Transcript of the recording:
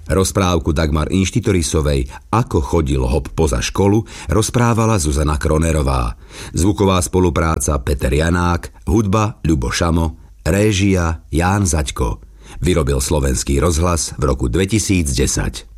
Rozprávku Dagmar Inštitorisovej Ako chodil hop poza školu rozprávala Zuzana Kronerová. Zvuková spolupráca Peter Janák, hudba Ľubo Šamo, réžia Ján Zaďko. Vyrobil Slovenský rozhlas v roku 2010.